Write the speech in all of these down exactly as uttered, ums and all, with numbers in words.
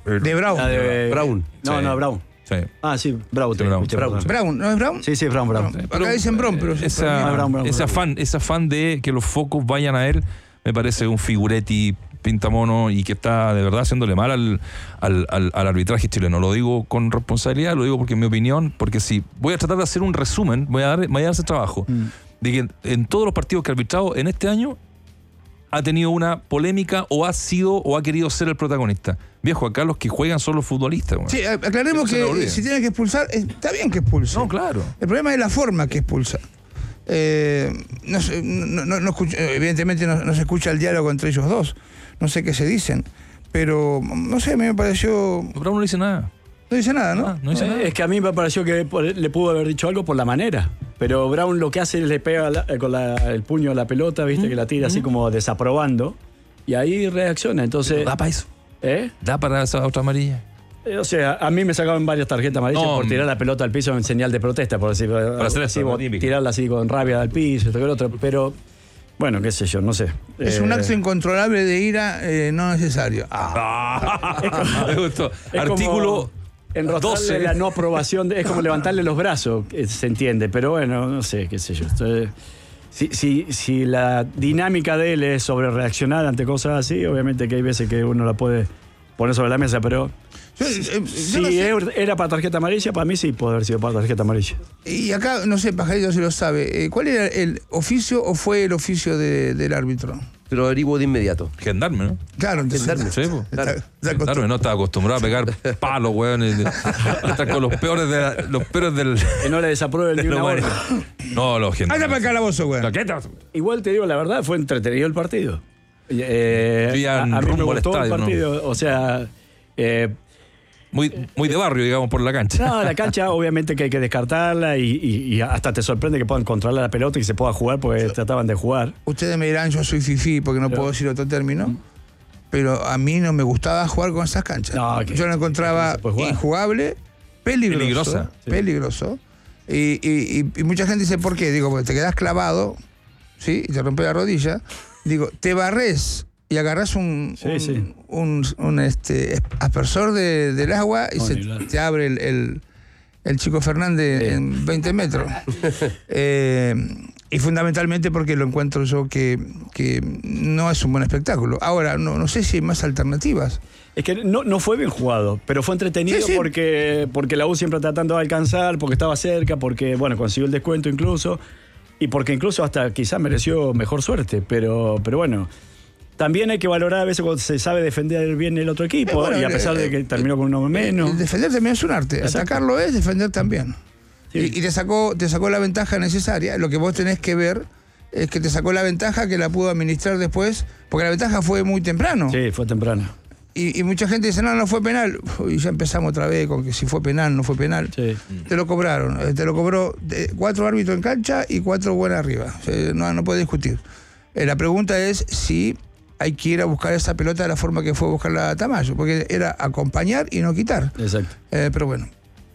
De Brown. La de Brown. No, Sí. no, Brown. Sí. Ah, sí, Brown. Sí, Brown. Brown. Brown, ¿no es Brown? Sí, sí, Brown, Brown. Brown. Acá dicen Brown, pero... Esa, Ah, Brown, Brown, ese Brown. afán, ese afán de que los focos vayan a él, me parece un figuretti pintamono y que está de verdad haciéndole mal al, al, al, al arbitraje chileno. Lo digo con responsabilidad, lo digo porque en mi opinión, porque si voy a tratar de hacer un resumen, voy a dar, voy a dar ese trabajo, mm. de que en todos los partidos que ha arbitrado en este año ha tenido una polémica o ha sido o ha querido ser el protagonista. Viejo, acá los que juegan son los futbolistas. Bueno. Sí, aclaremos que, que si tiene que expulsar, está bien que expulse. No, claro. El problema es la forma que expulsa. Eh, no, no, no, no escucha, evidentemente no, no se escucha el diálogo entre ellos dos. No sé qué se dicen. Pero, no sé, a mí me pareció... Brown no dice nada. No dice nada, ¿no? Ah, no dice Eh, nada. Es que a mí me pareció que le pudo haber dicho algo por la manera. Pero Brown lo que hace es le pega la, con la, el puño a la pelota, ¿viste? Mm, que la tira mm. así como desaprobando. Y ahí reacciona. Entonces, ¿da para eso? ¿Eh? ¿Da para esa otra amarilla? Eh, o sea, a mí me sacaban varias tarjetas amarillas no, por tirar la pelota al piso en señal de protesta, por decir, para hacer así, eso, tirarla así con rabia al piso, esto que lo otro. Pero, bueno, qué sé yo, no sé. Es eh, un acto incontrolable de ira eh, no necesario. Ah. Es como, me gustó. Es Artículo enroscarle doce. La no aprobación, de, es como levantarle los brazos, se entiende, pero bueno, no sé, qué sé yo. Entonces, si, si, si la dinámica de él es sobre reaccionar ante cosas así, obviamente que hay veces que uno la puede poner sobre la mesa, pero yo, eh, yo si no sé. Era para tarjeta amarilla, para mí sí puede haber sido para tarjeta amarilla. Y acá, no sé, Pajarito si lo sabe, ¿cuál era el oficio o fue el oficio de, del árbitro? Te lo averiguo de inmediato. Gendarme, ¿no? Claro, entonces, Gendarme. Sí, pues. Claro. Gendarme no estaba acostumbrado a pegar palos, weón. Estar con los peores, de la, los peores del... Que no le desaprueben ni una orden. No, los gendarmes. Anda para el calabozo, weón. Igual te digo, la verdad, fue entretenido el partido. Eh, a, a mí me gustó estadio, el partido, ¿no? O sea... Eh, Muy, muy de barrio, digamos, por la cancha. No, la cancha obviamente que hay que descartarla y, y, y hasta te sorprende que puedan controlar la pelota y se pueda jugar porque yo, trataban de jugar. Ustedes me dirán, yo soy fifí porque no pero, puedo decir otro término, ¿Mm? pero a mí no me gustaba jugar con esas canchas. No, yo lo encontraba injugable, peligroso, peligrosa, sí. peligroso. Y, y, y, y mucha gente dice, ¿por qué? Digo, porque te quedás clavado, ¿sí? Y te rompe la rodilla. Digo, te barres y agarrás un, sí, un, sí. un, un, un este, aspersor de, del agua y no, se te abre el, el, el Chico Fernández sí. en veinte metros. eh, y fundamentalmente porque lo encuentro yo que, que no es un buen espectáculo. Ahora, no, no sé si hay más alternativas. Es que no, no fue bien jugado, pero fue entretenido sí, sí. Porque, porque la U siempre tratando de alcanzar, porque estaba cerca, porque, bueno, consiguió el descuento incluso, y porque incluso hasta quizás mereció mejor suerte, pero, pero bueno... También hay que valorar a veces cuando se sabe defender bien el otro equipo, eh, bueno, y a pesar eh, de que terminó con uno menos. Eh, defender también es un arte, exacto. Atacarlo es defender también. Sí. Y, y te sacó, te sacó la ventaja necesaria. Lo que vos tenés que ver es que te sacó la ventaja que la pudo administrar después, porque la ventaja fue muy temprano. Sí, fue temprano. Y, y mucha gente dice, no, no fue penal. Y ya empezamos otra vez con que si fue penal, no fue penal. Sí. Te lo cobraron. Te lo cobró de cuatro árbitros en cancha y cuatro buenas arriba. O sea, no, no puede discutir. Eh, la pregunta es si... hay que ir a buscar esa pelota de la forma que fue a buscarla a Tamayo, porque era acompañar y no quitar. Exacto. Eh, pero bueno.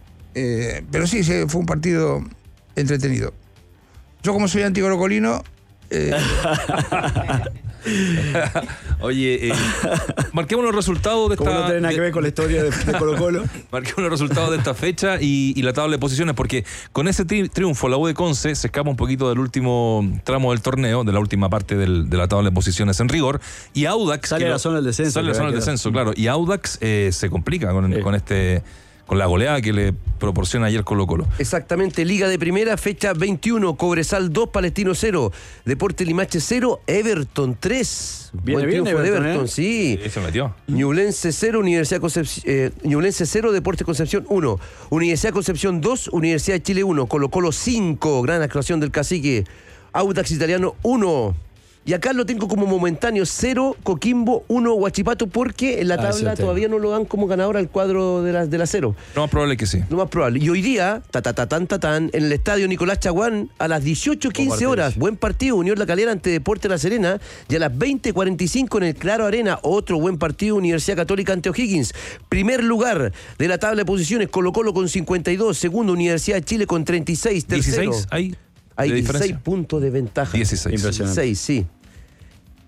Eh, pero sí, sí, fue un partido entretenido. Yo, como soy antigorocolino... Eh... Oye, eh, marquemos los resultados de esta... Como no tiene nada de, que ver con la historia de, de Colo Colo. Marquemos los resultados de esta fecha y, y la tabla de posiciones, porque con ese tri triunfo la U de Conce se escapa un poquito del último tramo del torneo, de la última parte del, de la tabla de posiciones en rigor, y Audax... Sale a la zona del descenso. Sale a la zona del descenso, claro. Y Audax eh, se complica con, sí. con este... con la goleada que le proporciona ayer Colo Colo. Exactamente, Liga de Primera, fecha veintiuno, Cobresal dos, Palestino cero, Deportes Limache cero, Everton tres. Viene Buen bien triunfo Everton, de Everton, ¿eh? sí. Sí, se metió. Ñublense cero, Universidad Concepción, eh, Ñublense cero, Deportes Concepción uno, Universidad Concepción dos, Universidad de Chile uno, Colo Colo cinco, gran actuación del Cacique, Audax Italiano uno. Y acá lo tengo como momentáneo, cero, Coquimbo, uno, Huachipato, porque en la tabla ah, todavía no lo dan como ganador al cuadro de la, de la cero. Lo más probable que sí. Lo más probable. Y hoy día, ta, ta, ta, tan, ta, tan, en el estadio Nicolás Chaguán, a las dieciocho quince horas, buen partido, Unión La Calera ante Deportes La Serena, y a las veinte cuarenta y cinco en el Claro Arena, otro buen partido, Universidad Católica ante O'Higgins. Primer lugar de la tabla de posiciones, Colo Colo con cincuenta y dos, segundo, Universidad de Chile con treinta y seis, tercero. dieciséis, ahí. Hay dieciséis puntos de ventaja. dieciséis. dieciséis, sí.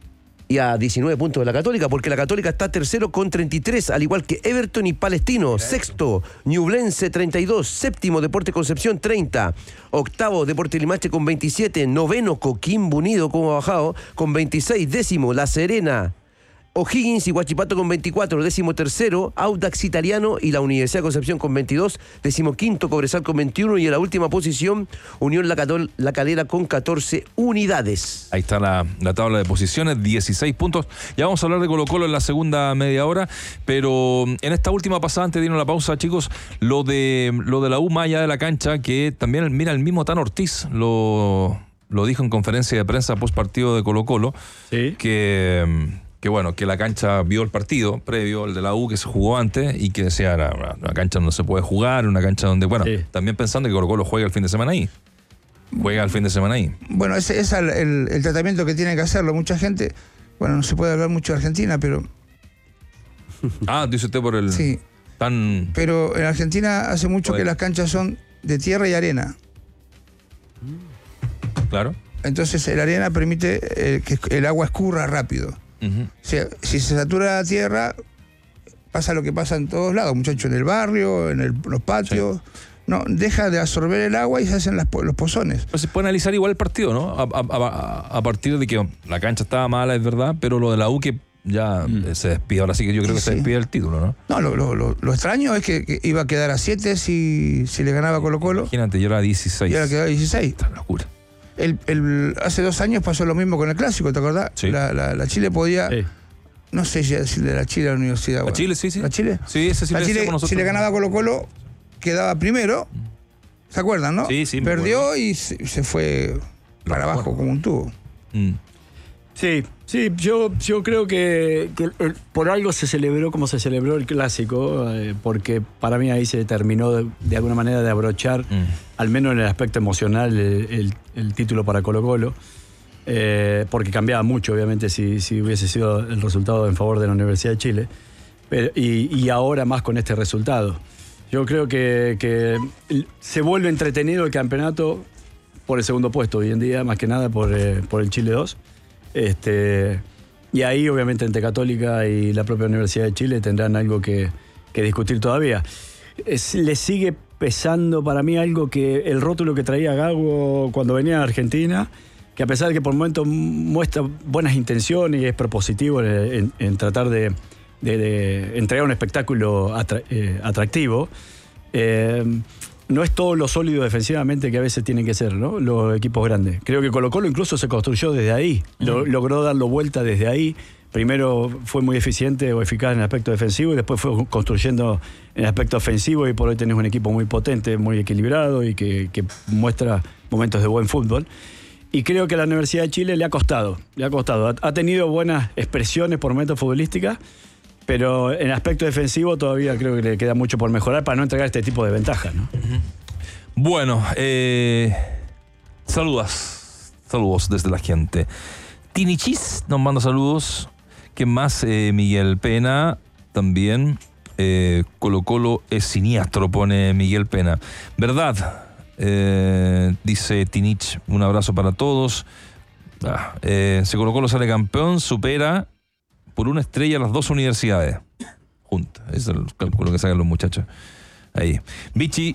y a diecinueve puntos de la Católica, porque la Católica está tercero con treinta y tres, al igual que Everton y Palestino. Sexto, Ñublense treinta y dos. Séptimo, Deportes Concepción treinta. Octavo, Deportes Limache con veintisiete. Noveno, Coquimbo Unido, como ha bajado, con veintiséis. Décimo, La Serena, O'Higgins y Huachipato con veinticuatro. Décimo tercero, Audax Italiano y la Universidad de Concepción con veintidós. Décimo quinto, Cobresal con veintiuno. Y en la última posición, Unión La, Catol- La Calera con catorce unidades. Ahí está la, la tabla de posiciones, dieciséis puntos. Ya vamos a hablar de Colo-Colo en la segunda media hora, pero en esta última pasada, antes de irnos a la pausa, chicos, lo de, lo de la U más allá de la cancha, que también, mira, el mismo Tan Ortiz lo, lo dijo en conferencia de prensa post partido de Colo-Colo, sí. que... que bueno, que la cancha vio el partido previo, el de la U que se jugó antes, y que decía, una, una cancha donde no se puede jugar, una cancha donde, bueno, sí. También pensando que Colo-Colo juega el fin de semana ahí. Juega el fin de semana ahí. Bueno, ese es el, el, el tratamiento que tiene que hacerlo. Mucha gente, bueno, no se puede hablar mucho de Argentina, pero... Ah, dice usted por el... Sí. Tan... Pero en Argentina hace mucho Joder. que las canchas son de tierra y arena. Claro. Entonces la arena permite eh, que el agua escurra rápido. Uh-huh. O sea, si se satura la tierra, pasa lo que pasa en todos lados, muchachos, en el barrio, en el, los patios. Sí. No, deja de absorber el agua y se hacen las, los pozones. Pero se puede analizar igual el partido, ¿no? A, a, a, a partir de que la cancha estaba mala, es verdad, pero lo de la U que ya mm. se despide, ahora sí que yo creo que sí. Se despide el título, ¿no? No, lo, lo, lo, lo extraño es que, que iba a quedar a siete si, si le ganaba Colo-Colo. Imagínate, yo era a dieciséis. Y ahora quedaba a dieciséis. Esta locura. El, el, hace dos años pasó lo mismo con el Clásico, ¿te acordás? Sí. La, la, la Chile podía... Sí. No sé si decirle la Chile a la Universidad. ¿La bueno. Chile, sí, sí? ¿La Chile? Sí, ese sí la le Chile, nosotros. Si le ganaba Colo-Colo, quedaba primero. ¿Se acuerdan, no? Sí, sí. Perdió y se, se fue para abajo bueno. como un tubo. Mm. Sí, sí, yo, yo creo que, que el, por algo se celebró como se celebró el Clásico, eh, porque para mí ahí se terminó de, de alguna manera de abrochar, mm. al menos en el aspecto emocional, el, el, el título para Colo-Colo, eh, porque cambiaba mucho, obviamente, si, si hubiese sido el resultado en favor de la Universidad de Chile, pero, y, y ahora más con este resultado. Yo creo que, que se vuelve entretenido el campeonato por el segundo puesto hoy en día, más que nada por, eh, por el Chile dos. Este, y ahí obviamente entre Católica y la propia Universidad de Chile tendrán algo que, que discutir todavía. Es, le sigue pesando para mí algo que el rótulo que traía Gago cuando venía a Argentina, que a pesar de que por momentos muestra buenas intenciones y es propositivo en, en, en tratar de, de, de entregar un espectáculo atra, eh, atractivo, eh, no es todo lo sólido defensivamente que a veces tienen que ser, ¿no? Los equipos grandes. Creo que Colo-Colo incluso se construyó desde ahí, lo, logró darlo vuelta desde ahí. Primero fue muy eficiente o eficaz en el aspecto defensivo y después fue construyendo en el aspecto ofensivo y por hoy tenés un equipo muy potente, muy equilibrado y que, que muestra momentos de buen fútbol. Y creo que a la Universidad de Chile le ha costado, le ha costado. Ha, ha tenido buenas expresiones por momentos futbolísticas, pero en aspecto defensivo todavía creo que le queda mucho por mejorar para no entregar este tipo de ventajas, ¿no? Bueno, eh, saludos, saludos desde la gente. Tinichis nos manda saludos. ¿Quién más? Eh, Miguel Pena también. Eh, Colo-Colo es siniestro, pone Miguel Pena. ¿Verdad? Eh, dice Tinich, un abrazo para todos. Ah, eh, si Colo-Colo sale campeón, supera por una estrella las dos universidades juntas. Ese es el cálculo que sacan los muchachos ahí. Vichy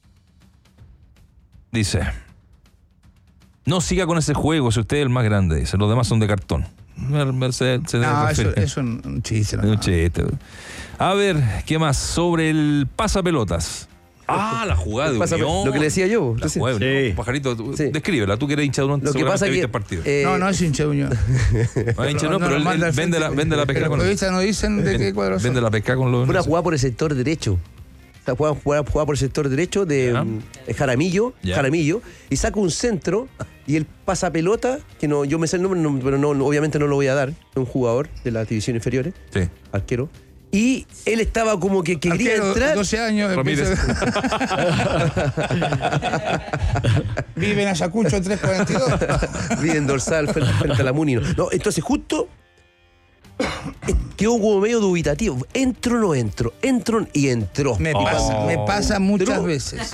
dice: no siga con ese juego, si usted es el más grande, dice. Los demás son de cartón. Se, se no, eso es un, un chiste. No. Un chiste. A ver, ¿qué más? Sobre el pasapelotas. Ah, la jugada de Unión. Lo que le decía yo. La sí. jugada de Unión. Sí. Pajarito, tú, sí. Descríbela. Tú que eres hincha de Unión, lo que pasa que, el partido. Eh, no, no es hincha de Unión. No es hincha no, no, pero él, él vende, la, vende la pesca con los... no dicen de qué cuadro son. Vende la pesca con los... Una jugada por el sector derecho. Jugaba, jugaba, jugaba por el sector derecho de um, Jaramillo, yeah. Jaramillo, y saca un centro y él pasa pelota, que no, yo me sé el nombre, no, pero no, obviamente no lo voy a dar, es un jugador de las divisiones inferiores, sí. Arquero. Y él estaba como que, que quería entrar. doce años. Vive en Ayacucho tres cuarenta y dos. Vive en Dorsal frente a la Muni. No, entonces justo quedó como medio dubitativo. ¿Entro o no entro? Entro y entró. Me, oh. pasa, me pasa muchas entró. veces.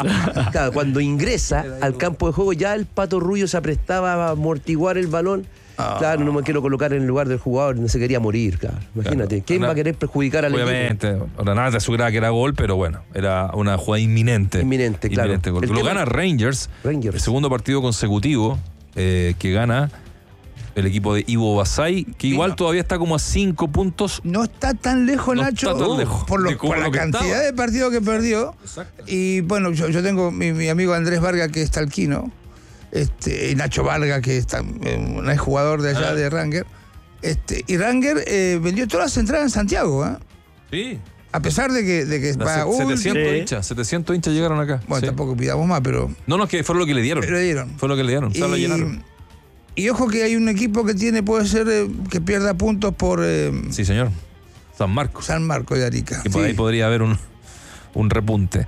Claro, cuando ingresa al campo de juego ya el Pato Rubio se aprestaba a amortiguar el balón Ah. Claro, no me quiero colocar en el lugar del jugador, no se quería morir, claro. Imagínate, Claro. ¿quién Ahora, va a querer perjudicar al obviamente, ahora nada te aseguraba que era gol, pero bueno, era una jugada inminente. Inminente, claro. Inminente gol. El Lo tema- gana Rangers, Rangers. el segundo partido consecutivo eh, que gana el equipo de Ivo Basay, que igual no. todavía está como a cinco puntos. No está tan lejos, No Nacho, está tan lejos por, lo- de como por la lo que cantidad estaba. de partidos que perdió. Exacto. Y bueno, yo, yo tengo mi, mi amigo Andrés Vargas, que es talquino, este, y Nacho Vargas, que está, eh, un jugador de allá Ah. de Ranger. Este, y Ranger eh, vendió todas las entradas en Santiago, ¿eh? Sí. A pesar de que, de que Las va se- último. setecientos Sí. hinchas, setecientos hinchas llegaron acá. Bueno, Sí. tampoco pidamos más, pero No, no, que fue lo que le dieron. le dieron. Fue lo que le dieron. O sea, lo llenaron. Y, y ojo que hay un equipo que tiene, puede ser eh, que pierda puntos por eh, Sí, señor. San Marcos. San Marcos de Arica. Que por ahí Sí. podría haber un, un repunte.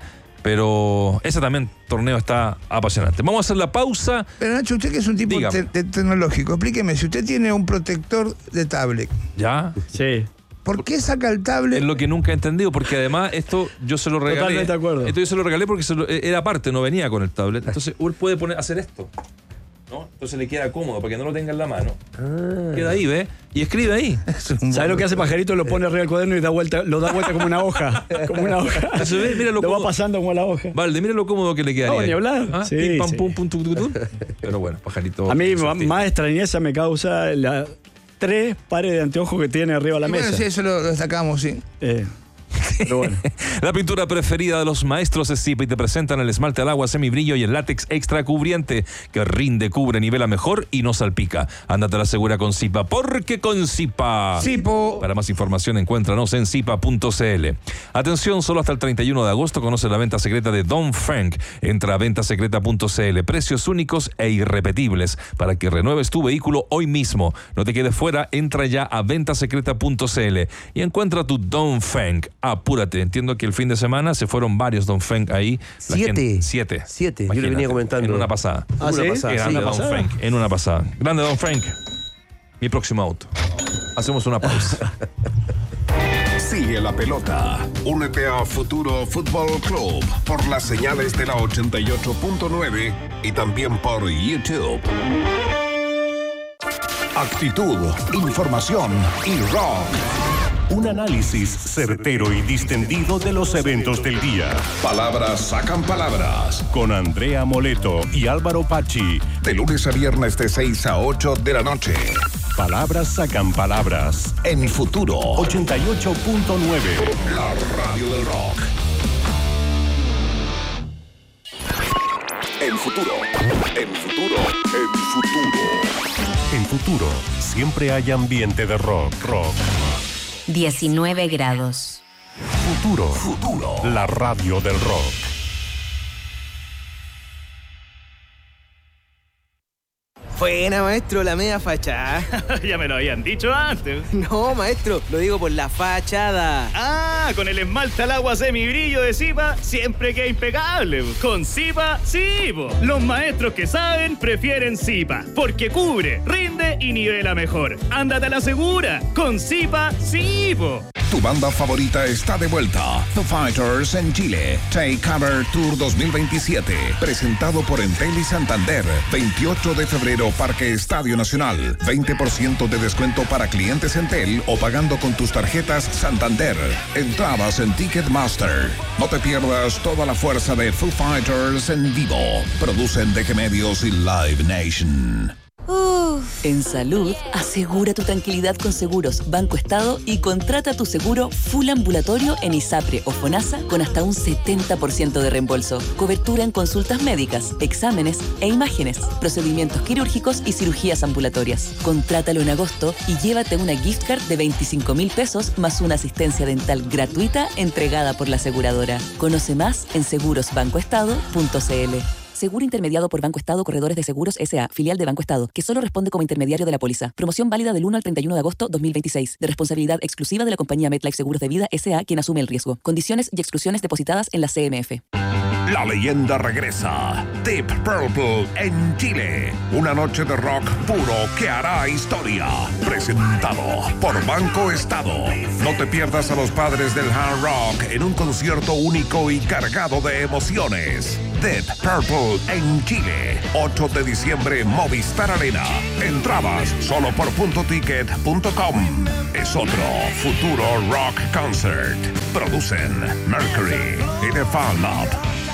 Pero ese también torneo está apasionante. Vamos a hacer la pausa. Pero Nacho, usted que es un tipo Dígame. te- de- tecnológico, explíqueme, si usted tiene un protector de tablet, Ya. Sí. ¿por qué saca el tablet? Es lo que nunca he entendido, porque además esto yo se lo regalé. Totalmente de acuerdo. Esto yo se lo regalé porque se lo- era parte, no venía con el tablet. Entonces él puede poner, hacer esto. ¿No? Entonces le queda cómodo para que no lo tenga en la mano. Queda ahí, ¿ves? Y escribe ahí. ¿Sabes lo que hace Pajarito? Lo pone arriba del cuaderno y da vuelta, lo da vuelta como una hoja. Como una hoja. Entonces, ve, mira lo Lo va cómodo. pasando como la hoja. Valde, mira lo cómodo que le queda No, ahí. ni hablar. ¿Ah? Sí, Pim, pam, sí. pum, pum, tu, tu, tu, tu. Pero bueno, pajarito. A mí sortido. más extrañeza me causa la tres pares de anteojos que tiene arriba de la Y mesa. bueno, sí, eso lo, lo destacamos, sí. Eh, pero bueno. La pintura preferida de los maestros es Zipa y te presentan el esmalte al agua semibrillo y el látex extra cubriente que rinde, cubre, nivela mejor y no salpica. Ándate a la segura con Zipa, porque con Zipa. Zipo. Para más información encuéntranos en zipa punto c l. Atención, solo hasta el treinta y uno de agosto conoce la venta secreta de Don Frank. Entra a venta secreta punto c l. Precios únicos e irrepetibles para que renueves tu vehículo hoy mismo. No te quedes fuera, entra ya a venta secreta punto c l y encuentra tu Don Frank. Apúrate, entiendo que el fin de semana se fueron varios Don Frank ahí. La Siete. gente- siete. Siete, yo le Imagínate, venía comentando. En una pasada. ¿Ah, Una sí? pasada, Grande ¿Una Don pasada? Frank, en una pasada. Grande Don Frank. Mi próximo auto. Hacemos una pausa. Sigue la pelota. Únete a Futuro Fútbol Club por las señales de la ochenta y ocho punto nueve y también por YouTube. Actitud, información y rock. Un análisis certero y distendido de los eventos del día. Palabras sacan palabras. Con Andrea Moleto y Álvaro Pachi. De lunes a viernes de seis a ocho de la noche. Palabras sacan palabras. En Futuro. ochenta y ocho punto nueve. La radio del rock. En Futuro. En Futuro. En Futuro. En Futuro, siempre hay ambiente de rock, rock. diecinueve grados. Futuro. Futuro. La radio del rock. Buena, maestro, la media fachada. Ya me lo habían dicho antes. No, maestro, lo digo por la fachada. Ah, con el esmalte al agua semibrillo de Zipa, siempre queda impecable. Con Zipa, sí, po. Los maestros que saben prefieren Zipa, porque cubre, rinde y nivela mejor. Ándate a la segura. Con Zipa, sí, po. Tu banda favorita está de vuelta. The Fighters en Chile. Take Cover Tour dos mil veintisiete. Presentado por Entel y Santander. veintiocho de febrero, Parque Estadio Nacional. veinte por ciento de descuento para clientes Entel o pagando con tus tarjetas Santander. Entradas en Ticketmaster. No te pierdas toda la fuerza de Foo Fighters en vivo. Producen D G Medios y Live Nation. En salud, asegura tu tranquilidad con Seguros Banco Estado y contrata tu seguro full ambulatorio en ISAPRE o FONASA con hasta un setenta por ciento de reembolso. Cobertura en consultas médicas, exámenes e imágenes, procedimientos quirúrgicos y cirugías ambulatorias. Contrátalo en agosto y llévate una gift card de veinticinco mil pesos más una asistencia dental gratuita entregada por la aseguradora. Conoce más en seguros banco estado punto c l. Seguro intermediado por Banco Estado Corredores de Seguros S A, filial de Banco Estado, que solo responde como intermediario de la póliza. Promoción válida del uno al treinta y uno de agosto dos mil veintiséis. De responsabilidad exclusiva de la compañía MetLife Seguros de Vida S A, quien asume el riesgo. Condiciones y exclusiones depositadas en la C M F. La leyenda regresa. Deep Purple en Chile. Una noche de rock puro que hará historia. Presentado por Banco Estado. No te pierdas a los padres del hard rock en un concierto único y cargado de emociones. Deep Purple en Chile. ocho de diciembre, Movistar Arena. Entradas solo por punto ticket punto com. Es otro futuro rock concert. Producen Mercury y The Fan Lab.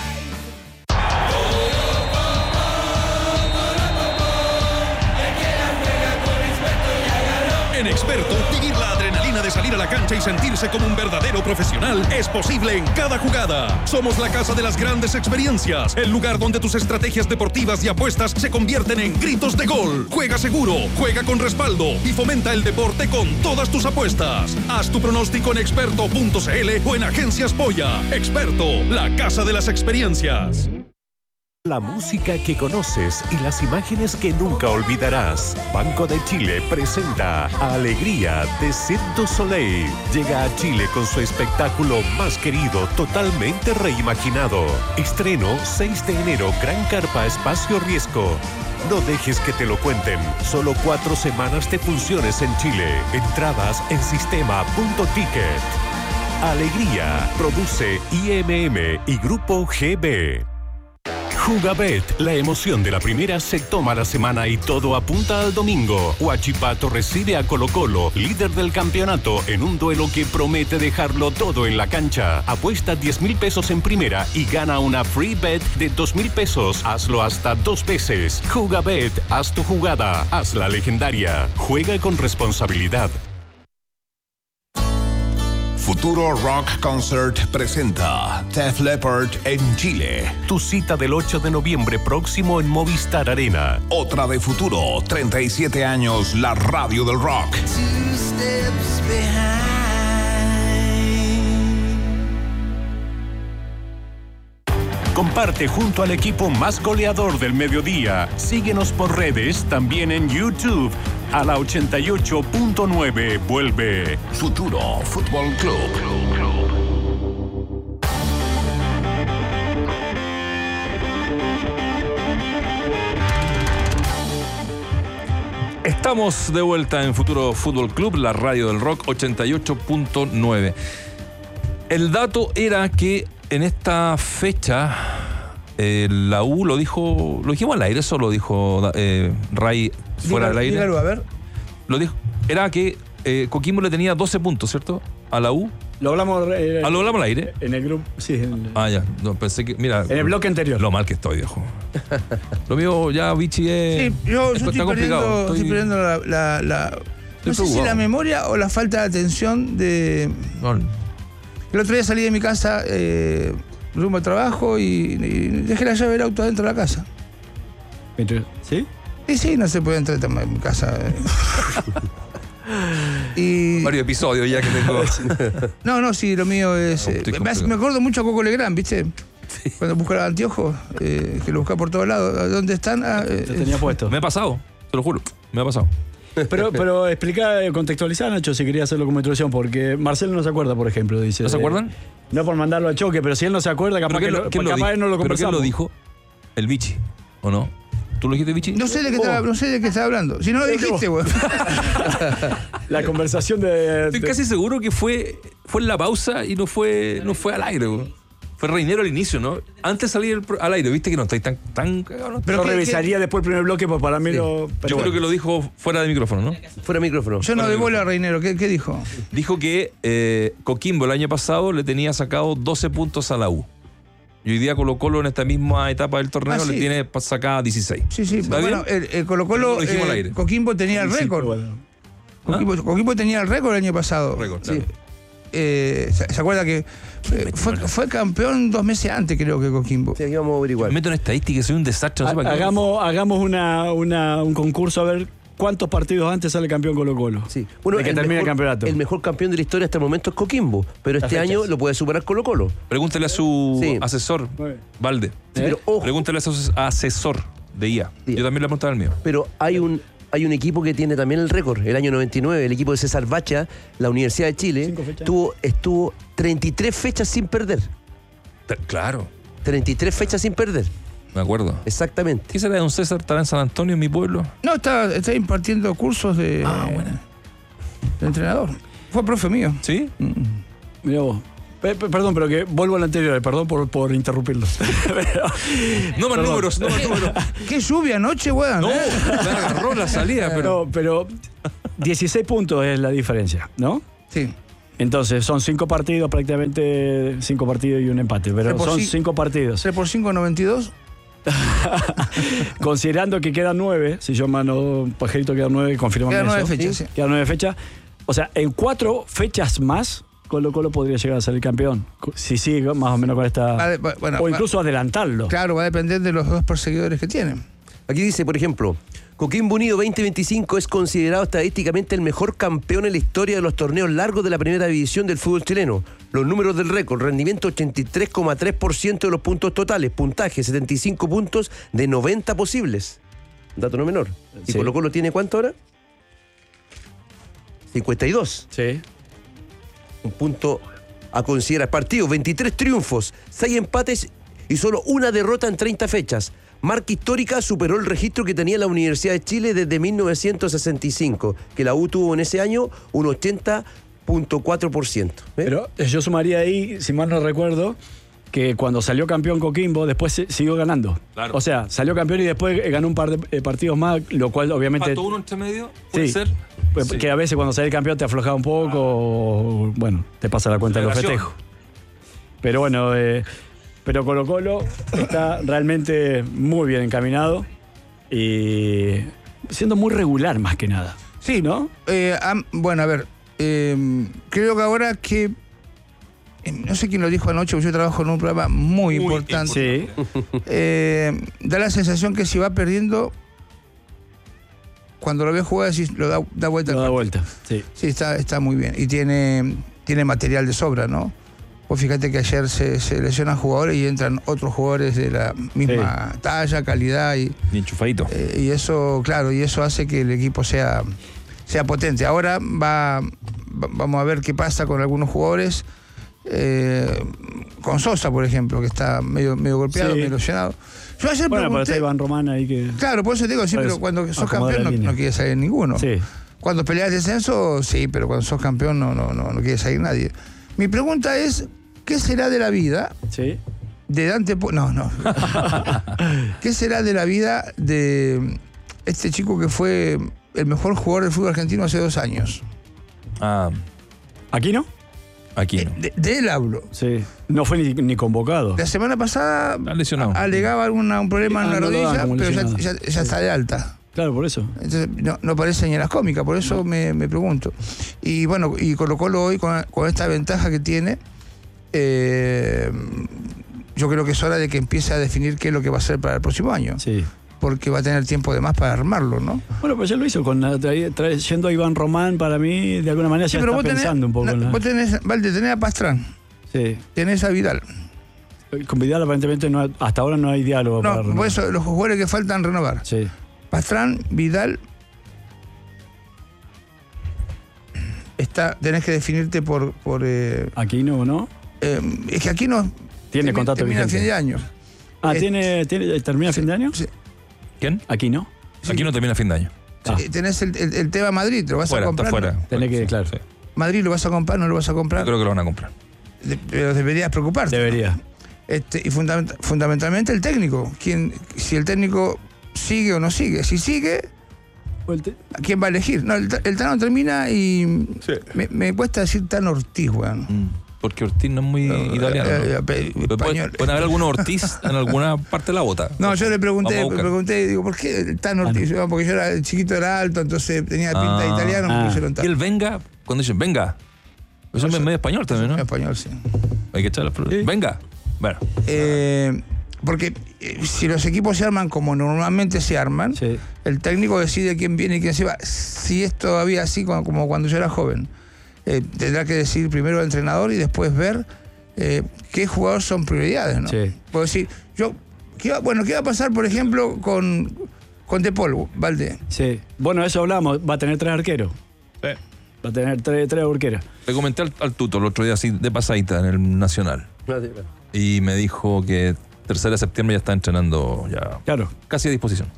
En Experto, vivir la adrenalina de salir a la cancha y sentirse como un verdadero profesional es posible en cada jugada. Somos la casa de las grandes experiencias, el lugar donde tus estrategias deportivas y apuestas se convierten en gritos de gol. Juega seguro, juega con respaldo y fomenta el deporte con todas tus apuestas. Haz tu pronóstico en experto punto c l o en Agencias Polla. Experto, la casa de las experiencias. La música que conoces y las imágenes que nunca olvidarás. Banco de Chile presenta Alegría de Cirque du Soleil. Llega a Chile con su espectáculo más querido, totalmente reimaginado. Estreno seis de enero, Gran Carpa Espacio Riesgo. No dejes que te lo cuenten. Solo cuatro semanas de funciones en Chile. Entradas en sistema punto ticket. Alegría. Produce I M M y Grupo G B. Jugabet, la emoción de la primera se toma la semana y todo apunta al domingo. Huachipato recibe a Colo Colo, líder del campeonato, en un duelo que promete dejarlo todo en la cancha. Apuesta diez mil pesos en primera y gana una free bet de dos mil pesos. Hazlo hasta dos veces. Jugabet, haz tu jugada, hazla legendaria. Juega con responsabilidad. Futuro Rock Concert presenta Def Leppard en Chile. Tu cita del ocho de noviembre próximo en Movistar Arena. Otra de Futuro, treinta y siete años, la radio del rock. Comparte junto al equipo más goleador del mediodía. Síguenos por redes, también en YouTube. A la ochenta y ocho punto nueve vuelve Futuro Fútbol Club. Estamos de vuelta en Futuro Fútbol Club, la radio del rock, ochenta y ocho punto nueve. El dato era que en esta fecha eh, la U lo dijo, lo dijimos al aire, eso lo dijo eh, Ray fuera del aire. Dígalo, a ver. Lo dijo, era que eh, Coquimbo le tenía doce puntos, ¿cierto? A la U. Lo hablamos, eh, ah, lo hablamos al aire. En el grupo, sí. En el, ah, ya. No, pensé que, mira. En el bloque anterior. Lo mal que estoy, viejo. Lo mío ya, Vichy, es. Sí, yo, yo estoy, perdiendo, estoy... estoy perdiendo la. la, la no sé si la memoria o la falta de atención de. No. El otro día salí de mi casa, eh, rumbo al trabajo y, y dejé la llave del auto adentro de la casa. ¿Sí? Sí, sí, no se puede entrar en mi casa. Y... varios episodios ya que tengo. No, no, sí, lo mío es... Eh, me, me acuerdo mucho a Coco Legrand, ¿viste? Sí. Cuando buscaba anteojos, eh, que lo buscaba por todos lados. ¿Dónde están? Ah, eh, Te tenía puesto. Me ha pasado, te lo juro, me ha pasado. Pero, pero explica, contextualizar, Nacho, si quería hacerlo como introducción, porque Marcelo no se acuerda, por ejemplo, dice. ¿No se acuerdan? Eh, no por mandarlo al choque, pero si él no se acuerda, capaz que lo, capaz capaz no lo conversamos. ¿Pero quién lo dijo? El Vichy, ¿o no? ¿Tú lo dijiste, Vichy? No sé de qué, oh. estaba, no sé de qué estaba hablando. Si no lo dijiste, güey. La conversación de... Estoy de... casi seguro que fue, fue en la pausa y no fue, no fue al aire, güey. Fue Reinero al inicio, ¿no? Antes de salir al aire, viste que no estáis tan... tan no, pero que, revisaría que... después el primer bloque, pues para mí sí. lo... Yo bueno. creo que lo dijo fuera de micrófono, ¿no? Fuera de micrófono. Yo no doy bola a Reinero. ¿Qué, ¿Qué dijo? Dijo que eh, Coquimbo el año pasado le tenía sacado doce puntos a la U. Y hoy día Colo Colo en esta misma etapa del torneo ah, sí. le tiene sacada dieciséis. Sí, sí. Bueno, el, el Colo Colo, eh, Coquimbo tenía el récord. Bueno. Coquimbo, ¿Ah? Coquimbo tenía el récord el año pasado. Récord, claro. Sí. Eh, ¿se, ¿Se acuerda que eh, fue, fue campeón dos meses antes, creo que Coquimbo? Sí, aquí vamos a averiguar. Me meto en estadística, soy un desastre. No sé ha, hagamos hagamos una, una, un concurso a ver cuántos partidos antes sale campeón Colo Colo. Sí. Bueno, de que el termine mejor, el campeonato. El mejor campeón de la historia hasta el momento es Coquimbo, pero este año lo puede superar Colo Colo. Pregúntele a su sí. asesor, Valde. Sí, pero, ojo. Pregúntele a su asesor de I A. Sí. Yo también le preguntaba al mío. Pero hay un... Hay un equipo que tiene también el récord, el año noventa y nueve, el equipo de César Bacha, la Universidad de Chile, tuvo, estuvo treinta y tres fechas sin perder. Claro. treinta y tres fechas sin perder. Me acuerdo. Exactamente. ¿Qué será de don César? ¿Estará en San Antonio, en mi pueblo? No, está, está impartiendo cursos de, ah, bueno. de entrenador. Fue profe mío. ¿Sí? Mm. Mirá vos. P- p- perdón, pero que vuelvo al anterior, perdón por, por interrumpirlos. no más números, no más números. Qué lluvia anoche, weón. No, ¿eh? me agarró la salida, pero... No, pero dieciséis puntos es la diferencia, ¿no? Sí. Entonces, son cinco partidos, prácticamente cinco partidos y un empate, pero son cinco, cinco partidos. ¿tres por cinco, noventa y dos? Considerando que quedan nueve, si yo mando pajarito quedan nueve, confirmame Quedan nueve eso. fechas, sí. Quedan nueve fechas. O sea, en cuatro fechas más, Colo Colo podría llegar a ser el campeón. Si sigue más o menos con esta... Va de- va- bueno, o incluso va- adelantarlo. Claro, va a depender de los dos perseguidores que tienen. Aquí dice, por ejemplo, Coquimbo Unido veinte veinticinco es considerado estadísticamente el mejor campeón en la historia de los torneos largos de la primera división del fútbol chileno. Los números del récord: rendimiento ochenta y tres coma tres por ciento de los puntos totales, puntaje setenta y cinco puntos de noventa posibles. Dato no menor. ¿Y Sí. Colo Colo tiene cuánto ahora? cincuenta y dos. Sí. Un punto a considerar. Partidos, veintitrés triunfos, seis empates y solo una derrota en treinta fechas. Marca histórica, superó el registro que tenía la Universidad de Chile desde mil novecientos sesenta y cinco, que la U tuvo en ese año un ochenta punto cuatro por ciento. ¿eh? Pero yo sumaría ahí, si mal no recuerdo, que cuando salió campeón Coquimbo, después se- siguió ganando. Claro. O sea, salió campeón y después eh, ganó un par de eh, partidos más, lo cual obviamente... ¿Faltó uno entre medio? ¿Puede Sí. ser? Pues, Sí. Que a veces cuando sale campeón te aflojaba un poco, o, bueno, te pasa la cuenta de los Relación. festejos. Pero bueno, eh, pero Colo Colo está realmente muy bien encaminado y siendo muy regular más que nada. Sí, ¿no? Eh, am- bueno, a ver, eh, creo que ahora que, eh, no sé quién lo dijo anoche, porque yo trabajo en un programa muy, Muy importante, Sí. eh, da la sensación que si va perdiendo, cuando lo ves jugar, decís, lo da, da vuelta. Lo al da partido. vuelta. Sí. Sí, está, está muy bien. Y tiene, tiene material de sobra, ¿no? Pues fíjate que ayer se, se lesionan jugadores y entran otros jugadores de la misma Sí. talla, calidad y, Y enchufadito. eh, y eso, claro, y eso hace que el equipo sea, sea potente. Ahora va, va- vamos a ver qué pasa con algunos jugadores. eh, con Sosa, por ejemplo, que está medio, medio golpeado, Sí. medio lesionado. Yo ayer Bueno, pero pregunté, está Iván Román ahí que... claro, por eso te digo, sí, Por pero eso, cuando sos acomodar campeón la no, línea. no quiere salir ninguno. Sí. Cuando peleas descenso, sí, pero cuando sos campeón no, no, no, no quiere salir nadie. Mi pregunta es, ¿qué será de la vida Sí. de Dante Po- No, no. ¿Qué será de la vida de este chico que fue el mejor jugador del fútbol argentino hace dos años? Ah, ¿Aquí no? aquí no. De, de él hablo. Sí. No fue ni, ni convocado. La semana pasada Está lesionado. alegaba alguna, un problema en Ah, la no lo rodilla, daban como pero ya, lesionado. ya- ya está de alta. Claro, por eso. Entonces no, no parece ni en las cómicas, por eso me, me pregunto. Y bueno, y Colo Colo hoy con, con esta ventaja que tiene, eh, yo creo que es hora de que empiece a definir qué es lo que va a hacer para el próximo año. Sí. Porque va a tener tiempo de más para armarlo, ¿no? Bueno, pues ya lo hizo, con la- tra- trayendo a Iván Román, para mí, de alguna manera ya Sí, pero está vos tenés, pensando un poco en la... vos tenés, Valde, tenés a Pastrán, Sí. tenés a Vidal. Con Vidal aparentemente no hay- hasta ahora no hay diálogo para No, renovar. por eso los jugadores que faltan renovar. Sí. Pastrán, Vidal. Está, tenés que definirte por. por eh, Aquí no, ¿no? eh, es que aquí no. Tiene termi- contrato termina a vigente. fin de año. Ah, Eh, ¿tiene, tiene, ¿termina fin de año? Sí. ¿Quién? Aquí no. Aquí no termina fin de año. Ah. Sí, tenés el, el- el tema Madrid, lo vas Fuera, a está comprar. fuera. Tenés que, Sí, claro. sí. Madrid lo vas a comprar, no lo vas a Yo comprar. creo que lo van a comprar. De- pero deberías preocuparte. Debería. Este, y fundament- fundamentalmente el técnico. Quién, si el técnico sigue o no sigue. Si sigue, ¿a quién va a elegir? No, el, el Tano termina y me, me cuesta decir Tano Ortiz, weón. Mm, Porque Ortiz no es muy italiano. eh, ¿no? eh, pe- Pero español. ¿Puede, puede haber alguno Ortiz en alguna parte de la bota? No, yo le pregunté, Vamos a le buscar. pregunté, digo, ¿por qué el Tano Ortiz? No, porque yo era el chiquito, era alto, entonces tenía pinta de Ah. italiano, me Ah. pusieron Y Tano. el venga, cuando dicen venga, eso es medio español también, ¿no? Español, sí. Hay que echarle flores. Venga. Bueno, Eh, porque eh, si los equipos se arman como normalmente se arman, Sí. el técnico decide quién viene y quién se va. Si es todavía así como, como cuando yo era joven, eh, tendrá que decidir primero el entrenador y después ver eh, qué jugadores son prioridades, ¿no? Sí. Puedo decir, yo, ¿qué va, bueno, ¿qué va a pasar, por ejemplo, con, con De Paul, Valde? Sí. Bueno, eso hablamos. Va a tener tres arqueros. Va a tener tres, tres arqueros. le comenté al, al Tuto el otro día así de pasadita en el Nacional. Y me dijo que tercera de septiembre ya está entrenando ya claro. casi a disposición.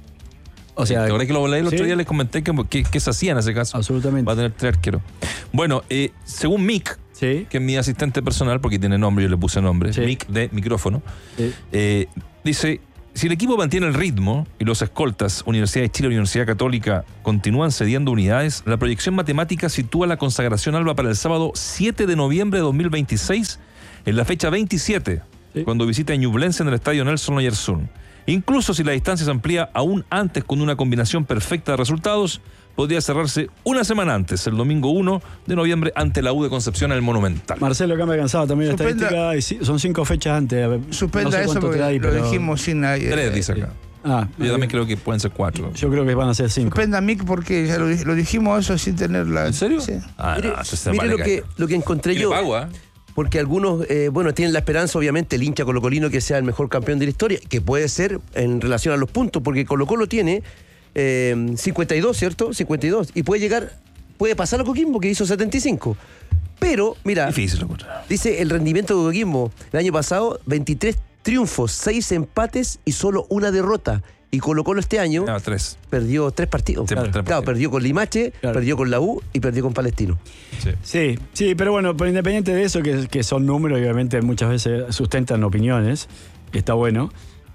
O sea, ¿te acordás que lo leí el otro ¿sí? día? Les comenté que, que, que se hacía en ese caso. Absolutamente. Va a tener tres arqueros. Bueno, eh, según Mick, sí. que es mi asistente personal, porque tiene nombre, yo le puse nombre, sí. Mick de micrófono, sí. eh, dice, si el equipo mantiene el ritmo y los escoltas, Universidad de Chile y Universidad Católica, continúan cediendo unidades, la proyección matemática sitúa la consagración alba para el sábado siete de noviembre de dos mil veintiséis, en la fecha veintisiete, sí. cuando visita Ñublense en el estadio Nelson Oyarzún. Incluso si la distancia se amplía aún antes con una combinación perfecta de resultados, podría cerrarse una semana antes, el domingo uno de noviembre, ante la U de Concepción en el Monumental. Marcelo, acá me ha cansado también Suspenda, la estadística, y son cinco fechas antes. Suspenda no sé eso porque ahí, lo pero... dijimos sin nadie. Tres dice acá. Ah, yo también creo que pueden ser cuatro. Yo creo que van a ser cinco. Suspenda Mick porque ya lo, lo dijimos eso sin tenerla. ¿En serio? Sí. Ah, mire, no, se mire lo, que, lo que encontré yo. Pago, porque algunos, eh, bueno, tienen la esperanza, obviamente, el hincha colocolino que sea el mejor campeón de la historia, que puede ser en relación a los puntos, porque Colo Colo tiene eh, cincuenta y dos, ¿cierto? cincuenta y dos. Y puede llegar, puede pasar a Coquimbo, que hizo setenta y cinco. Pero, mira, difícil, dice el rendimiento de Coquimbo el año pasado, veintitrés triunfos, seis empates y solo una derrota. Y Colo Colo este año no, tres. perdió tres partidos. Sí, claro, tres claro, partidos. perdió con Limache, claro. perdió con la U y perdió con Palestino. Sí, sí, sí, pero bueno, pero independiente de eso, que, que son números y obviamente muchas veces sustentan opiniones, está bueno.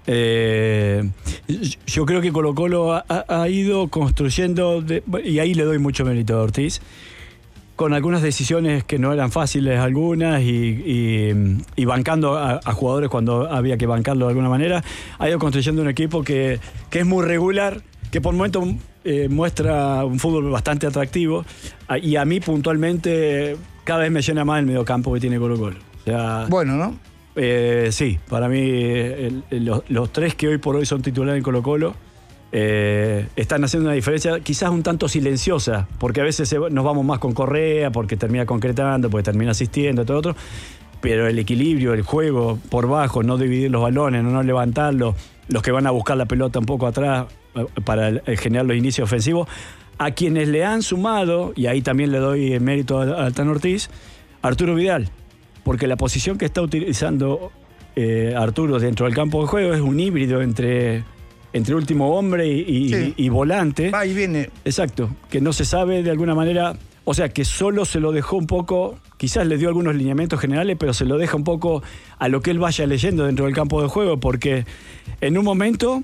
Eh, yo creo que Colo Colo ha, ha ido construyendo, de, y ahí le doy mucho mérito a Ortiz, con algunas decisiones que no eran fáciles algunas y, y, y bancando a, a jugadores cuando había que bancarlo de alguna manera, ha ido construyendo un equipo que, que es muy regular, que por momentos eh, muestra un fútbol bastante atractivo y a mí puntualmente cada vez me llena más el mediocampo que tiene Colo Colo. O sea, bueno, ¿no? Eh, sí, para mí el, el, los, los tres que hoy por hoy son titulares en Colo Colo Eh, están haciendo una diferencia quizás un tanto silenciosa, porque a veces se, nos vamos más con Correa, porque termina concretando, porque termina asistiendo, todo otro, pero el equilibrio, el juego por bajo, no dividir los balones, no, no levantarlos, los que van a buscar la pelota un poco atrás para el, el generar los inicios ofensivos, a quienes le han sumado, y ahí también le doy el mérito a, a Tan Ortiz, Arturo Vidal, porque la posición que está utilizando eh, Arturo dentro del campo de juego es un híbrido entre... entre último hombre y, y, sí. y, y volante. Va y viene. Exacto, que no se sabe de alguna manera, o sea, que solo se lo dejó un poco, quizás le dio algunos lineamientos generales, pero se lo deja un poco a lo que él vaya leyendo dentro del campo de juego, porque en un momento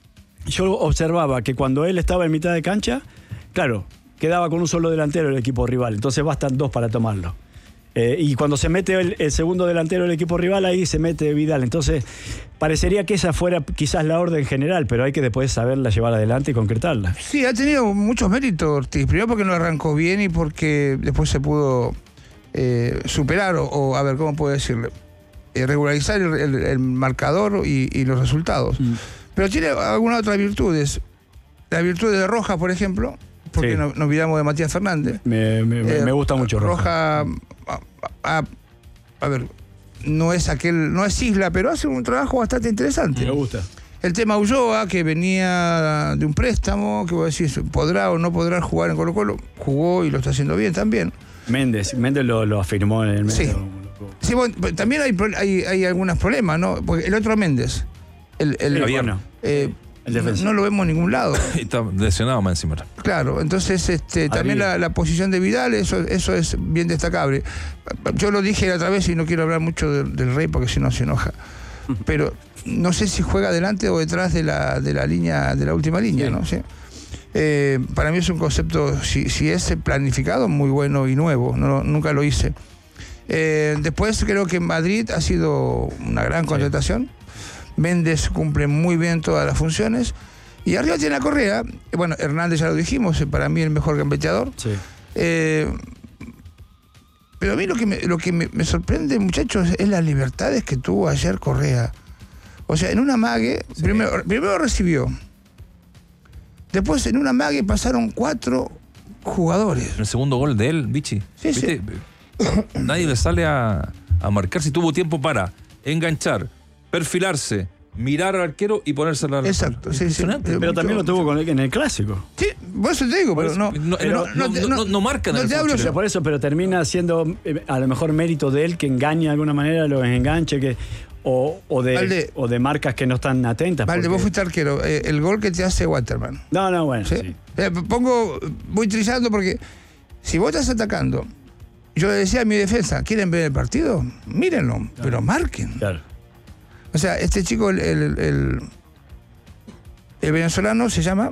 yo observaba que cuando él estaba en mitad de cancha, claro, quedaba con un solo delantero el equipo rival, entonces bastan dos para tomarlo. Eh, y cuando se mete el, el segundo delantero del equipo rival, ahí se mete Vidal. Entonces, parecería que esa fuera quizás la orden general, pero hay que después saberla llevar adelante y concretarla. Sí, ha tenido muchos méritos Ortiz. Primero porque no arrancó bien y porque después se pudo eh, superar o, o, a ver, ¿cómo puedo decirle? Eh, regularizar el, el, el marcador y, y los resultados. Mm. Pero tiene algunas otras virtudes. La virtud de Rojas, por ejemplo, porque sí. nos, nos olvidamos de Matías Fernández. Me, me, eh, me gusta mucho Rojas. Rojas A, a, a ver, no es aquel, no es Isla, pero hace un trabajo bastante interesante. Me gusta. El tema Ulloa, que venía de un préstamo, que vos decís, ¿podrá o no podrá jugar en Colo Colo? Jugó y lo está haciendo bien también. Méndez, Méndez lo, lo afirmó en el medio. Sí, sí bueno, también hay, hay, hay algunos problemas, ¿no? Porque el otro Méndez, el, el, el bueno. eh, no, no lo vemos en ningún lado. Está lesionado más encima. Claro, entonces este, también la, la posición de Vidal, eso, eso es bien destacable. Yo lo dije la otra vez y no quiero hablar mucho del, del Rey porque si no se enoja. Pero no sé si juega delante o detrás de la, de la línea, de la última línea, sí. ¿no? ¿Sí? Eh, para mí es un concepto, si, si es planificado, muy bueno y nuevo. No, nunca lo hice. Eh, después creo que en Madrid ha sido una gran contratación. Sí. Méndez cumple muy bien todas las funciones. Y arriba tiene a Correa. Bueno, Hernández ya lo dijimos, para mí el mejor gambeteador. Sí. Eh, pero a mí lo que, me, lo que me, me sorprende, muchachos, es las libertades que tuvo ayer Correa. O sea, en una amague, sí. primero, primero recibió. Después en una amague pasaron cuatro jugadores. El segundo gol de él, Vichy. Sí, sí. Nadie le sale a, a marcar si tuvo tiempo para enganchar, perfilarse, mirar al arquero y ponerse la... Exacto, sí, sí. Pero mucho, también lo tuvo con el, en el clásico. Sí, por eso te digo, pero no... No, pero no, no, no, no, no marca no, en el te hablo pero por eso, pero termina siendo eh, a lo mejor mérito de él que engañe de alguna manera, los enganche, que O, o, de, Valde, o de marcas que no están atentas. Valde, porque... vos fuiste arquero. Eh, el gol que te hace Waterman. No, no, bueno. ¿Sí? Sí. Eh, pongo, voy trizando porque si vos estás atacando, yo le decía a mi defensa, ¿quieren ver el partido? Mírenlo, claro. Pero marquen. Claro. O sea, este chico, el, el, el, el venezolano se llama...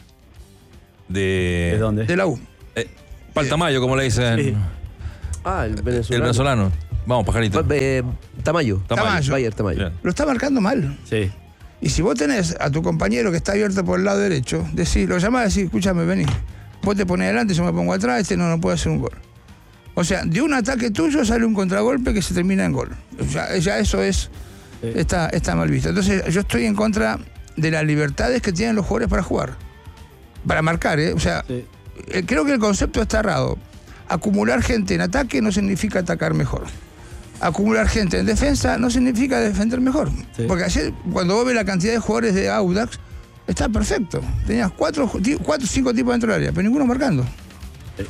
¿De, ¿De dónde? De la U. Eh, Paltamayo, como le dicen. Sí. Ah, el venezolano. El venezolano. Vamos, pajarito. Eh, Tamayo. Tamayo. Bayer Tamayo. Lo está marcando mal. Sí. Y si vos tenés a tu compañero que está abierto por el lado derecho, decís, lo llamás y decís, escúchame, vení. Vos te pones adelante, yo me pongo atrás, este no, no puede hacer un gol. O sea, de un ataque tuyo sale un contragolpe que se termina en gol. Ya, ya eso es sí. está, está mal visto. Entonces, yo estoy en contra de las libertades que tienen los jugadores para jugar. Para marcar, ¿eh? O sea, sí. eh, creo que el concepto está errado. Acumular gente en ataque no significa atacar mejor. Acumular gente en defensa no significa defender mejor. Sí. Porque ayer, cuando vos ves la cantidad de jugadores de Audax, está perfecto. Tenías cuatro, cuatro cinco tipos dentro del área, pero ninguno marcando. Sí.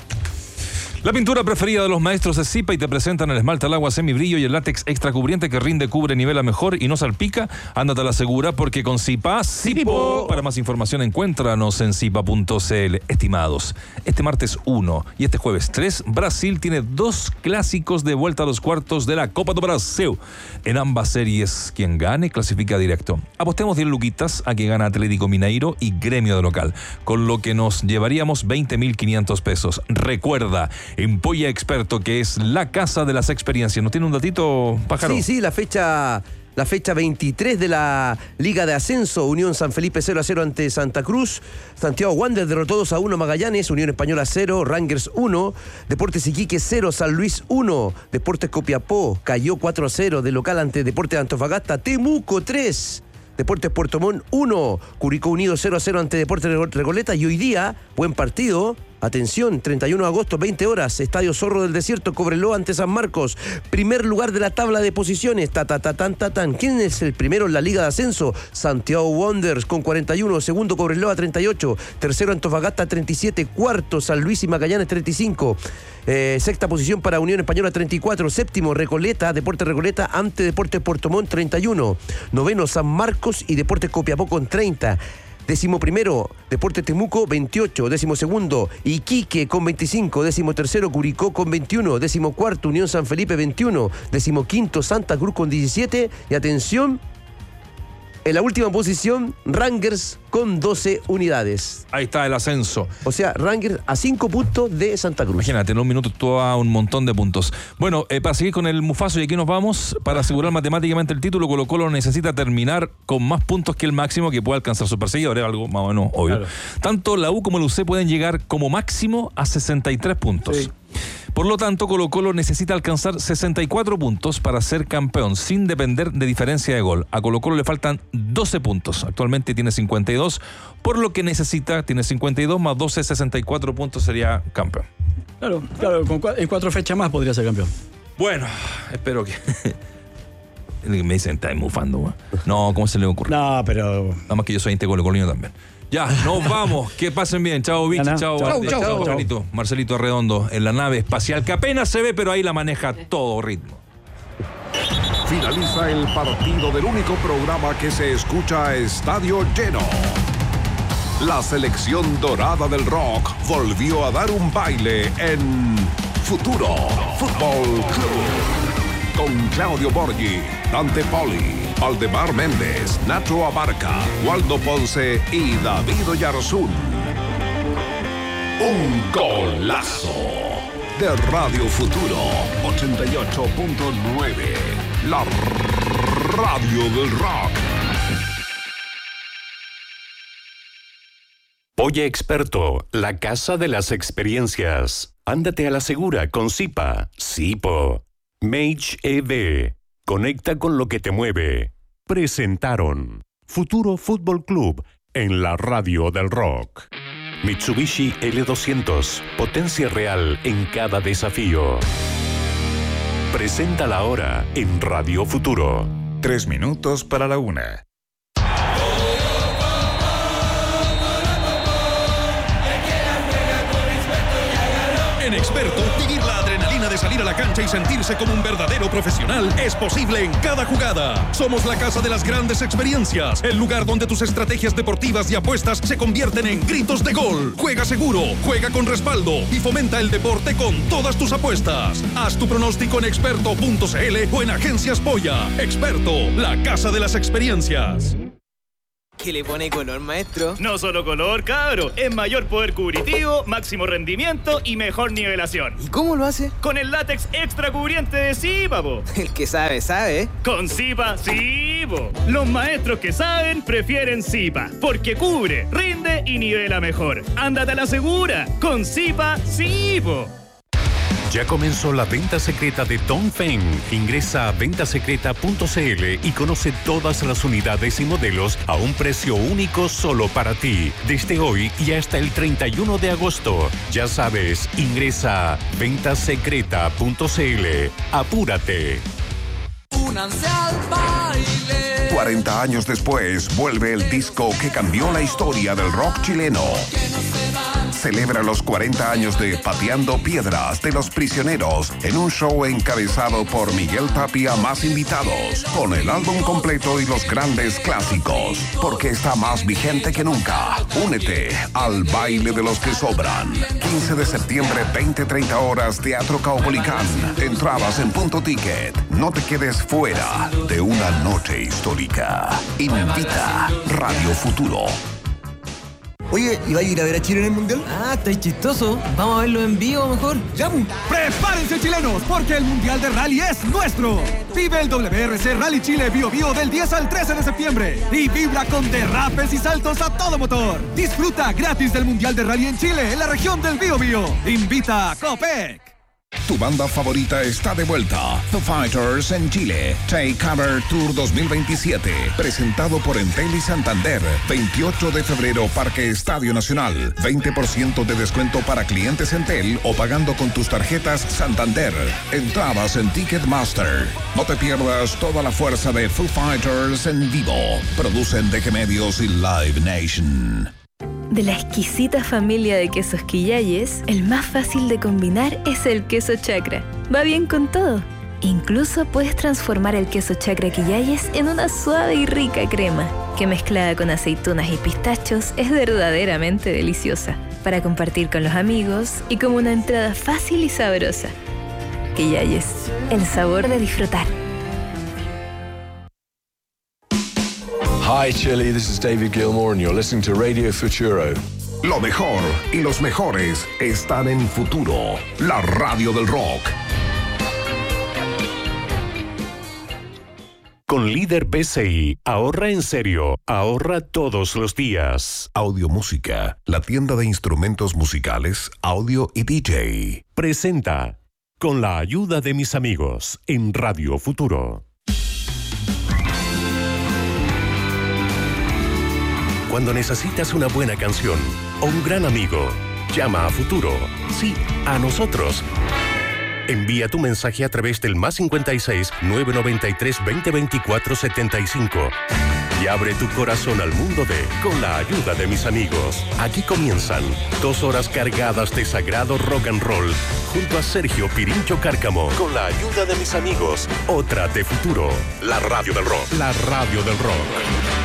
La pintura preferida de los maestros es Zipa y te presentan el esmalte al agua semibrillo y el látex extra cubriente que rinde, cubre, nivela mejor y no salpica. Ándate a la segura porque con Zipa, Zipo. Para más información encuéntranos en zipa punto c l. Estimados, este martes uno y este jueves tres, Brasil tiene dos clásicos de vuelta a los cuartos de la Copa do Brasil. En ambas series, quien gane clasifica directo. Apostemos diez luquitas a que gana Atlético Mineiro y Gremio de local, con lo que nos llevaríamos veinte mil quinientos pesos. Recuerda, Empolla Experto, que es la casa de las experiencias. ¿No tiene un datito, Pájaro? Sí, sí, la fecha, la fecha veintitrés de la Liga de Ascenso. Unión San Felipe cero a cero ante Santa Cruz. Santiago Wanderers derrotó dos a uno Magallanes. Unión Española cero, Rangers uno. Deportes Iquique cero, San Luis uno. Deportes Copiapó cayó cuatro a cero de local ante Deportes de Antofagasta. Temuco tres. Deportes Puerto Montt uno. Curicó Unido cero a cero ante Deportes Recoleta. Y hoy día, buen partido. Atención, treinta y uno de agosto, veinte horas, Estadio Zorro del Desierto, Cobreloa ante San Marcos. Primer lugar de la tabla de posiciones, ta, ta, ta, tan, ta, tan. ¿Quién es el primero en la Liga de Ascenso? Santiago Wanderers con cuarenta y uno, segundo Cobreloa treinta y ocho, tercero Antofagasta treinta y siete, cuarto San Luis y Magallanes treinta y cinco. Eh, sexta posición para Unión Española treinta y cuatro, séptimo Recoleta, Deportes Recoleta ante Deportes Puerto Montt treinta y uno, noveno San Marcos y Deportes Copiapó con treinta. Décimo primero, Deportes Temuco, veintiocho. Décimo segundo, Iquique con veinticinco. Décimo tercero, Curicó con veintiuno. Décimo cuarto, Unión San Felipe, veintiuno. Décimo quinto, Santa Cruz con diecisiete. Y atención, en la última posición, Rangers con doce unidades. Ahí está el ascenso. O sea, Rangers a cinco puntos de Santa Cruz. Imagínate, en un minuto tú a un montón de puntos. Bueno, eh, para seguir con el Mufaso, y aquí nos vamos, para asegurar matemáticamente el título, Colo Colo necesita terminar con más puntos que el máximo que pueda alcanzar su perseguidor, es algo más o menos obvio. Claro. Tanto la U como el U C pueden llegar como máximo a sesenta y tres puntos. Sí. Por lo tanto, Colo Colo necesita alcanzar sesenta y cuatro puntos para ser campeón, sin depender de diferencia de gol. A Colo Colo le faltan doce puntos. Actualmente tiene cincuenta y dos, por lo que necesita, tiene cincuenta y dos más doce, sesenta y cuatro puntos, sería campeón. Claro, claro, con cu- en cuatro fechas más podría ser campeón. Bueno, espero que... Me dicen, está mufando, güey. No, ¿cómo se le ocurre? No, pero... Nada más que yo soy colo-colino también. Ya, nos vamos. Que pasen bien. Chao, bicho. Chao, chao, chao. Marcelito, Marcelito Arredondo en la nave espacial, que apenas se ve, pero ahí la maneja todo ritmo. Finaliza el partido del único programa que se escucha a estadio lleno. La selección dorada del rock volvió a dar un baile en Futuro Fútbol Club. Con Claudio Borghi, Dante Poli, Aldemar Méndez, Nacho Abarca, Waldo Ponce y David Oyarzún. Un golazo de Radio Futuro ochenta y ocho punto nueve. La radio del rock. Oye Experto, la casa de las experiencias. Ándate a la segura con Zipa, Zipo. Mage E D. Conecta con lo que te mueve. Presentaron Futuro Fútbol Club en la radio del rock. Mitsubishi L doscientos. Potencia real en cada desafío. Presenta la hora en Radio Futuro. Tres minutos para la una. En Experto, vivir la adrenalina de salir a la cancha y sentirse como un verdadero profesional es posible en cada jugada. Somos la casa de las grandes experiencias, el lugar donde tus estrategias deportivas y apuestas se convierten en gritos de gol. Juega seguro, juega con respaldo y fomenta el deporte con todas tus apuestas. Haz tu pronóstico en experto punto c l o en Agencias Polla. Experto, la casa de las experiencias. ¿Qué le pone color, maestro? No solo color, cabro. Es mayor poder cubritivo, máximo rendimiento y mejor nivelación. ¿Y cómo lo hace? Con el látex extra cubriente de Zipa, po. El que sabe, sabe. Con Zipa, sí, po. Los maestros que saben prefieren Zipa, porque cubre, rinde y nivela mejor. Ándate a la segura. Con Zipa, sí, po. Ya comenzó la venta secreta de Dongfeng. Ingresa a venta secreta punto c l y conoce todas las unidades y modelos a un precio único solo para ti. Desde hoy y hasta el treinta y uno de agosto. Ya sabes, ingresa a venta secreta punto c l. Apúrate. Únanse al baile. cuarenta años después, vuelve el disco que cambió la historia del rock chileno. Celebra los cuarenta años de Pateando Piedras de Los Prisioneros en un show encabezado por Miguel Tapia más invitados, con el álbum completo y los grandes clásicos, porque está más vigente que nunca. Únete al baile de los que sobran. quince de septiembre, veinte treinta horas, Teatro Caupolicán. Entradas en Punto Ticket. No te quedes fuera de una noche histórica. Invita Radio Futuro. Oye, ¿y va a ir a ver a Chile en el Mundial? Ah, está chistoso. Vamos a verlo en vivo mejor. ¡Ya! ¡Prepárense, chilenos! Porque el Mundial de Rally es nuestro. Vive el W R C Rally Chile Bio Bio del diez al trece de septiembre. Y vibra con derrapes y saltos a todo motor. Disfruta gratis del Mundial de Rally en Chile, en la región del Bio Bio. Invita a Copec. Tu banda favorita está de vuelta. Foo Fighters en Chile. Take Cover Tour dos mil veintisiete. Presentado por Entel y Santander. veintiocho de febrero, Parque Estadio Nacional. veinte por ciento de descuento para clientes Entel o pagando con tus tarjetas Santander. Entradas en Ticketmaster. No te pierdas toda la fuerza de Foo Fighters en vivo. Producen D G Medios y Live Nation. De la exquisita familia de quesos Quillayes, el más fácil de combinar es el queso Chacra. Va bien con todo. Incluso puedes transformar el queso Chacra Quillayes en una suave y rica crema, que mezclada con aceitunas y pistachos es verdaderamente deliciosa, para compartir con los amigos y como una entrada fácil y sabrosa. Quillayes, el sabor de disfrutar. Hi Chile, this is David Gilmour and you're listening to Radio Futuro. Lo mejor y los mejores están en Futuro, la radio del rock. Con Líder P C I, ahorra en serio, ahorra todos los días. Audio Música, la tienda de instrumentos musicales, audio y D J. Presenta, con la ayuda de mis amigos, en Radio Futuro. Cuando necesitas una buena canción o un gran amigo, llama a Futuro. Sí, a nosotros. Envía tu mensaje a través del más cincuenta y seis, nueve noventa y tres, veinte veinticuatro, setenta y cinco. Y abre tu corazón al mundo de Con la ayuda de mis amigos. Aquí comienzan dos horas cargadas de sagrado rock and roll junto a Sergio Pirincho Cárcamo. Con la ayuda de mis amigos, otra de Futuro. La radio del rock. La radio del rock.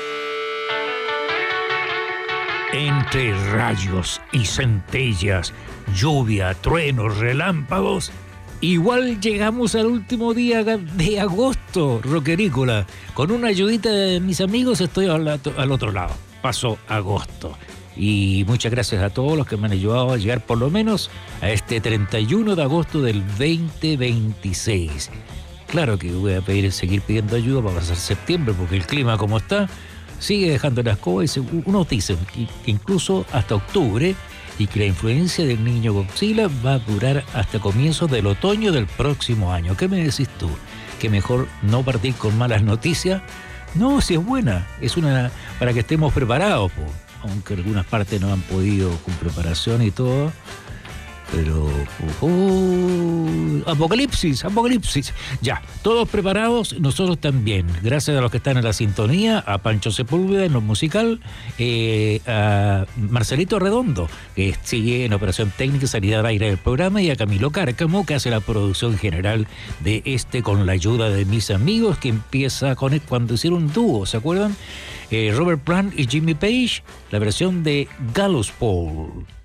Entre rayos y centellas, lluvia, truenos, relámpagos, igual llegamos al último día de agosto, rockerícola. Con una ayudita de mis amigos estoy al, al otro lado. Pasó agosto. Y muchas gracias a todos los que me han ayudado a llegar por lo menos a este treinta y uno de agosto del veinte veintiséis. Claro que voy a pedir, seguir pidiendo ayuda para pasar septiembre, porque el clima como está sigue dejando las cosas y unos dicen que incluso hasta octubre y que la influencia del niño Godzilla va a durar hasta comienzos del otoño del próximo año. ¿Qué me decís tú? ¿Que mejor no partir con malas noticias? No, si es buena, es una para que estemos preparados, po. Aunque algunas partes no han podido con preparación y todo. Pero... Uh, uh, apocalipsis, apocalipsis. Ya, todos preparados, nosotros también. Gracias a los que están en la sintonía, a Pancho Sepúlveda en lo musical, eh, a Marcelito Redondo, que sigue en operación técnica y salida al aire del programa, y a Camilo Cárcamo, que hace la producción general de este con la ayuda de mis amigos, que empieza con el, cuando hicieron un dúo, ¿se acuerdan? Eh, Robert Plant y Jimmy Page, la versión de Gallows Pole.